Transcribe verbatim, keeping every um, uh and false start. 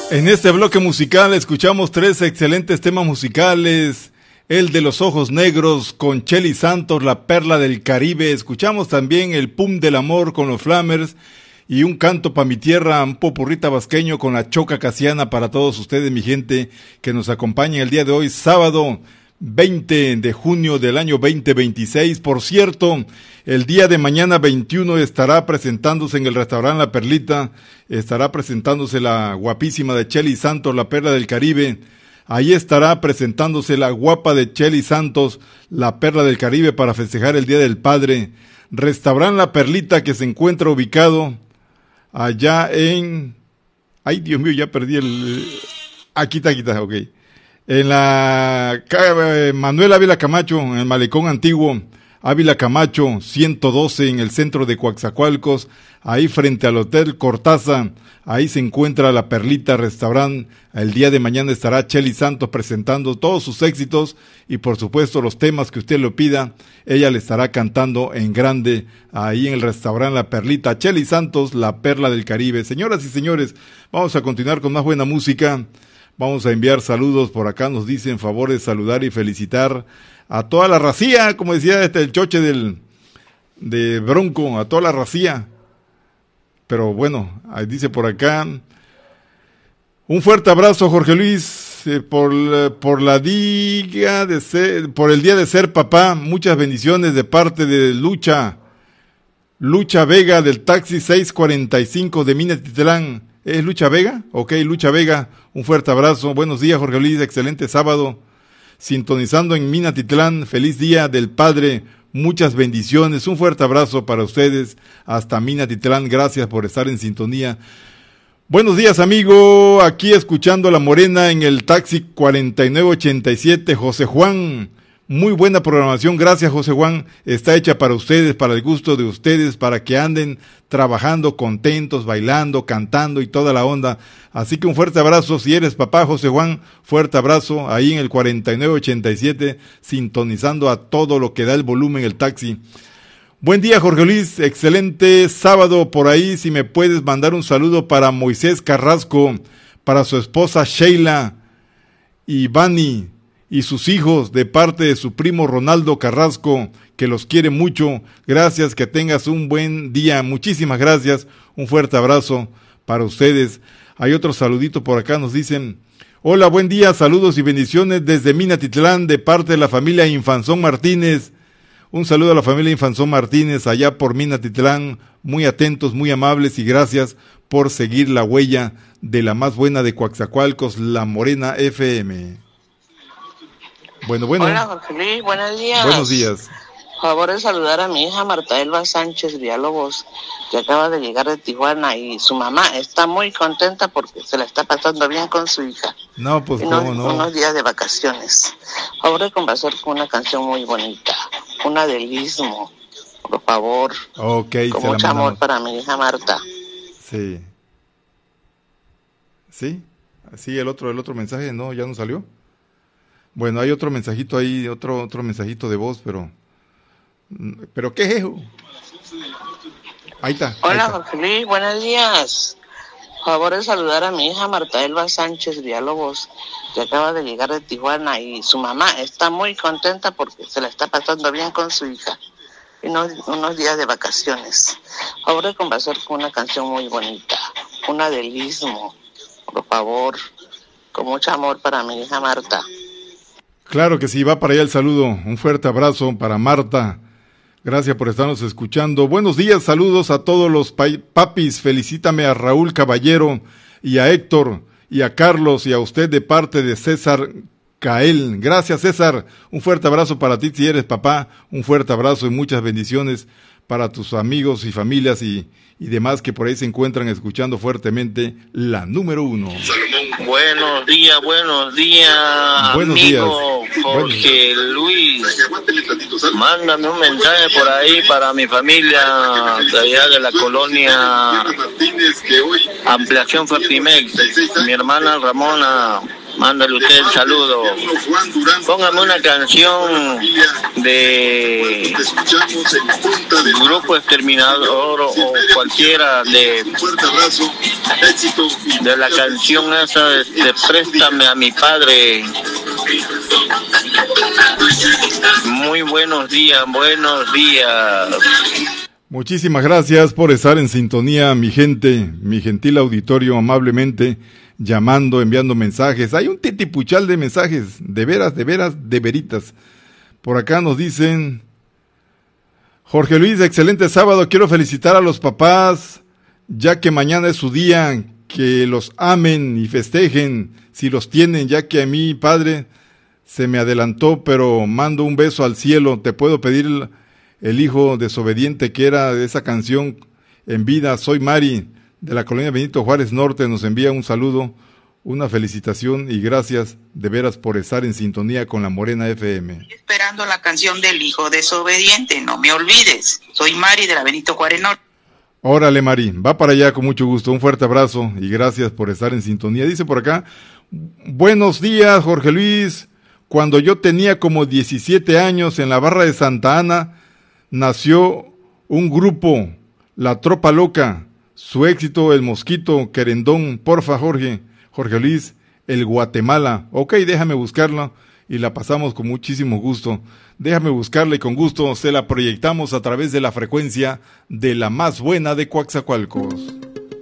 En este bloque musical escuchamos tres excelentes temas musicales. El de los ojos negros con Chely Santos, La Perla del Caribe. Escuchamos también el Pum del Amor con los Flamers. Y un canto pa' mi tierra, un popurrí tabasqueño con la Choca Casiana para todos ustedes, mi gente, que nos acompañan el día de hoy, sábado veinte de junio del año veinte veintiséis. Por cierto, el día de mañana veintiuno estará presentándose en el restaurante La Perlita, estará presentándose la guapísima de Chely Santos, La Perla del Caribe. Ahí estará presentándose la guapa de Chely Santos, La Perla del Caribe, para festejar el Día del Padre. Restaurante La Perlita, que se encuentra ubicado allá en... Ay, Dios mío, ya perdí el... Aquí está, aquí está, ok. En la Manuel Ávila Camacho, en el Malecón Antiguo, Ávila Camacho, ciento doce, en el centro de Coaxacualcos, ahí frente al Hotel Cortázar, ahí se encuentra La Perlita Restaurant. El día de mañana estará Chely Santos presentando todos sus éxitos y por supuesto los temas que usted le pida, ella le estará cantando en grande ahí en el restaurante La Perlita. Chely Santos, La Perla del Caribe. Señoras y señores, vamos a continuar con más buena música. Vamos a enviar saludos por acá, nos dicen favor de saludar y felicitar a toda la racía, como decía este el choche del de Bronco, a toda la racía. Pero bueno, ahí dice por acá, un fuerte abrazo, Jorge Luis, eh, por, por la diga de ser, por el día de ser papá, muchas bendiciones de parte de Lucha, Lucha Vega del taxi seiscientos cuarenta y cinco de Minatitlán. ¿Es Lucha Vega? Ok, Lucha Vega, un fuerte abrazo. Buenos días, Jorge Luis, excelente sábado. Sintonizando en Minatitlán, feliz Día del Padre, muchas bendiciones, un fuerte abrazo para ustedes hasta Minatitlán, gracias por estar en sintonía. Buenos días, amigo, aquí escuchando La Morena en el taxi cuarenta y nueve ochenta y siete, José Juan. Muy buena programación, gracias José Juan, está hecha para ustedes, para el gusto de ustedes, para que anden trabajando contentos, bailando, cantando y toda la onda. Así que un fuerte abrazo, si eres papá José Juan, fuerte abrazo ahí en el cuarenta y nueve ochenta y siete, sintonizando a todo lo que da el volumen el taxi. Buen día Jorge Luis, excelente sábado por ahí, si me puedes mandar un saludo para Moisés Carrasco, para su esposa Sheila y Bani, y sus hijos de parte de su primo Ronaldo Carrasco, que los quiere mucho. Gracias, que tengas un buen día. Muchísimas gracias. Un fuerte abrazo para ustedes. Hay otro saludito por acá, nos dicen, hola, buen día, saludos y bendiciones desde Minatitlán de parte de la familia Infanzón Martínez. Un saludo a la familia Infanzón Martínez allá por Minatitlán. Muy atentos, muy amables y gracias por seguir la huella de la más buena de Coaxacualcos, La Morena F M. Bueno, bueno. Hola, Jorge Luis, buenos días. Buenos días. Favor de saludar a mi hija Marta Elba Sánchez Villalobos, que acaba de llegar de Tijuana y su mamá está muy contenta porque se la está pasando bien con su hija. No, pues unos, cómo no. Unos días de vacaciones. Favor de conversar con una canción muy bonita, una del Istmo, por favor. Ok, con se mucho la amor para mi hija Marta. Sí. ¿Sí? Sí, el otro, el otro mensaje, no, ya no salió. Bueno, hay otro mensajito ahí, otro otro mensajito de voz, pero... ¿Pero qué es eso? Ahí está. Hola, ahí está. Jorge Luis, buenos días. Favor de saludar a mi hija Marta Elba Sánchez Villalobos, que acaba de llegar de Tijuana y su mamá está muy contenta porque se la está pasando bien con su hija. Y unos, unos días de vacaciones. Favor de conversar con una canción muy bonita, una del Istmo, por favor, con mucho amor para mi hija Marta. Claro que sí, va para allá el saludo. Un fuerte abrazo para Marta. Gracias por estarnos escuchando. Buenos días, saludos a todos los papis. Felicítame a Raúl Caballero y a Héctor y a Carlos y a usted de parte de César Cael. Gracias, César. Un fuerte abrazo para ti si eres papá. Un fuerte abrazo y muchas bendiciones para tus amigos y familias y, y demás que por ahí se encuentran escuchando fuertemente la número uno. Buenos días, buenos días, buenos amigo días. Jorge buenos. Luis. Mándame un mensaje por ahí para mi familia de allá de la colonia Ampliación Fertimex, mi hermana Ramona mándale usted el saludo. Póngame una canción de Grupo Exterminador o, o cualquiera de, de la canción esa de, de Préstame a mi padre. Muy buenos días, buenos días. Muchísimas gracias por estar en sintonía, mi gente, mi gentil auditorio, amablemente llamando, enviando mensajes. Hay un titipuchal de mensajes, de veras, de veras, de veritas. Por acá nos dicen: Jorge Luis, excelente sábado, quiero felicitar a los papás, ya que mañana es su día, que los amen y festejen, si los tienen, ya que a mi padre se me adelantó, pero mando un beso al cielo. Te puedo pedir el, el hijo desobediente que era de esa canción en vida. Soy Mari, de la colonia Benito Juárez Norte, nos envía un saludo, una felicitación y gracias de veras por estar en sintonía con la Morena F M. Esperando la canción del hijo desobediente, no me olvides. Soy Mari de la Benito Juárez Norte. Órale, Mari, va para allá con mucho gusto. Un fuerte abrazo y gracias por estar en sintonía. Dice por acá: buenos días, Jorge Luis. Cuando yo tenía como diecisiete años, en la barra de Santa Ana, nació un grupo, La Tropa Loca. Su éxito, El Mosquito, Querendón. Porfa, Jorge, Jorge Luis, El Guatemala. Ok, déjame buscarla y la pasamos con muchísimo gusto. Déjame buscarla y con gusto se la proyectamos a través de la frecuencia de la más buena de Coaxacualcos.